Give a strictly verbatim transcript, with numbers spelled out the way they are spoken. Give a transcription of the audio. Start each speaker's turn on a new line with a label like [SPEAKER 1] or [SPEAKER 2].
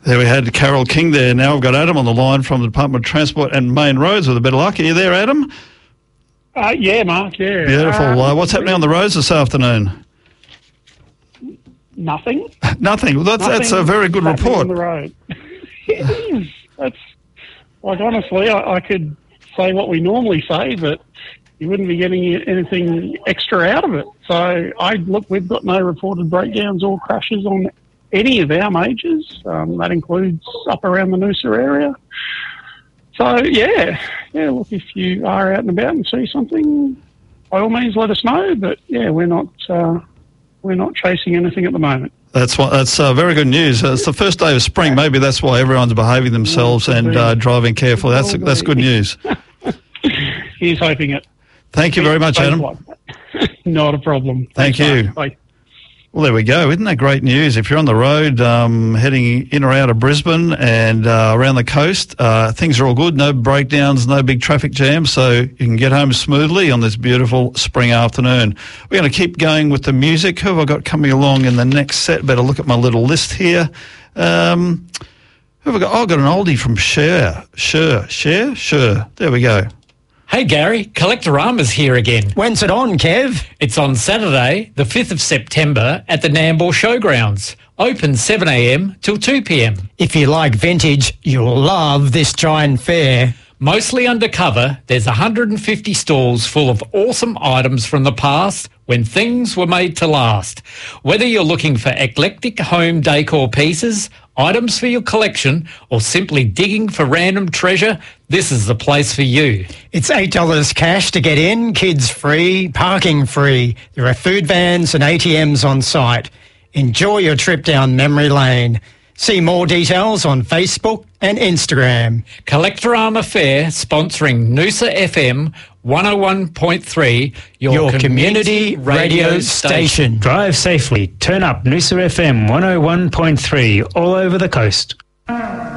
[SPEAKER 1] There we had Carol King there. Now I've got Adam on the line from the Department of Transport and Main Roads with a bit of luck. Are you there, Adam?
[SPEAKER 2] Uh, yeah, Mark, yeah.
[SPEAKER 1] Beautiful.
[SPEAKER 2] Um,
[SPEAKER 1] uh, what's happening on the roads this afternoon?
[SPEAKER 2] Nothing.
[SPEAKER 1] Nothing. Well, that's,
[SPEAKER 2] Nothing
[SPEAKER 1] that's a very good
[SPEAKER 2] happening
[SPEAKER 1] report.
[SPEAKER 2] on the road. It is. That's, like, honestly, I, I could say what we normally say, but you wouldn't be getting anything extra out of it. So, I look, we've got no reported breakdowns or crashes on any of our majors. Um, that includes up around the Noosa area. So, yeah, yeah, look, if you are out and about and see something, by all means let us know. But, yeah, we're not uh, we're not chasing anything at the moment.
[SPEAKER 1] That's what. That's uh, very good news. Uh, it's the first day of spring. Maybe that's why everyone's behaving themselves
[SPEAKER 2] Yeah,
[SPEAKER 1] and uh, driving carefully. That's that's good news.
[SPEAKER 2] He's hoping it.
[SPEAKER 1] Thank you very much, Adam.
[SPEAKER 2] Not a problem.
[SPEAKER 1] Thank
[SPEAKER 2] Thanks,
[SPEAKER 1] you.
[SPEAKER 2] Mark. Bye.
[SPEAKER 1] Well, there we go. Isn't that great news? If you're on the road um, heading in or out of Brisbane and uh, around the coast, uh, things are all good. No breakdowns, no big traffic jams, so you can get home smoothly on this beautiful spring afternoon. We're going to keep going with the music. Who have I got coming along in the next set? Better look at my little list here. Um, who have I got? Oh, I've got an oldie from Cher. Cher. Cher? Cher. There we go.
[SPEAKER 3] Hey Gary, Collectorama's here again.
[SPEAKER 4] When's it on, Kev?
[SPEAKER 3] It's on Saturday, the fifth of September at the Nambour Showgrounds. Open seven a m till two p m.
[SPEAKER 4] If you like vintage, you'll love this giant fair.
[SPEAKER 3] Mostly undercover, there's one hundred fifty stalls full of awesome items from the past when things were made to last. Whether you're looking for eclectic home decor pieces, items for your collection, or simply digging for random treasure, this is the place for you.
[SPEAKER 4] It's eight dollars cash to get in, kids free, parking free. There are food vans and A T Ms on site. Enjoy your trip down memory lane. See more details on Facebook and Instagram.
[SPEAKER 3] Collectorama Fair sponsoring Noosa F M one oh one point three, your,
[SPEAKER 4] Your
[SPEAKER 3] community,
[SPEAKER 4] community radio station.
[SPEAKER 5] Drive safely. Turn up Noosa F M one oh one point three all over the coast.